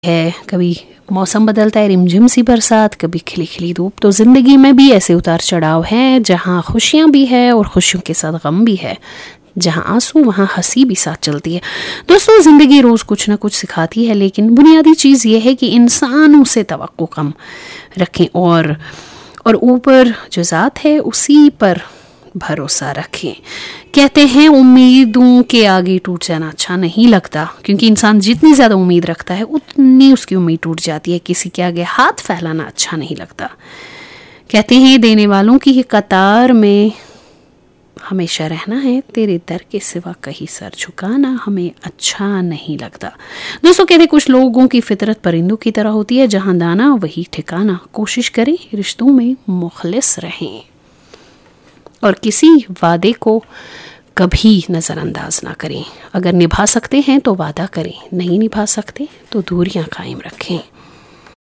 है, कभी मौसम बदलता है, रिमझिम सी बरसात, कभी खिली खिली धूप। तो ज़िंदगी में भी ऐसे उतार चढ़ाव हैं, जहाँ खुशियाँ भी है और खुशियों के साथ गम भी है, जहाँ आंसू वहाँ हंसी भी साथ चलती है। दोस्तों, ज़िंदगी रोज़ कुछ ना कुछ सिखाती है, लेकिन बुनियादी चीज़ ये है कि इंसान उसे तवक्को कम रखें और ऊपर जो ज़ात है उसी पर भरोसा रखें। कहते हैं उम्मीदों के आगे टूट जाना अच्छा नहीं लगता, क्योंकि इंसान जितनी ज़्यादा उम्मीद रखता है उतनी उसकी उम्मीद टूट जाती है। किसी के आगे हाथ फैलाना अच्छा नहीं लगता। कहते हैं देने वालों की कतार में हमेशा रहना है, तेरे दर के सिवा कहीं सर झुकाना हमें अच्छा नहीं लगता। दोस्तों, कहते कुछ लोगों की फितरत परिंदों की तरह होती है, जहां दाना वही ठिकाना। कोशिश करें रिश्तों में मुखलिस रहें और किसी वादे को कभी नज़रअंदाज ना करें। अगर निभा सकते हैं तो वादा करें, नहीं निभा सकते तो दूरियां कायम रखें।